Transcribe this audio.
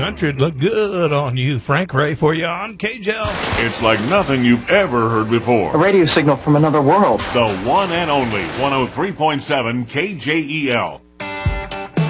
country would look good on you. Frank Ray for you on KJL. It's like nothing you've ever heard before. A radio signal from another world. The one and only 103.7 KJEL.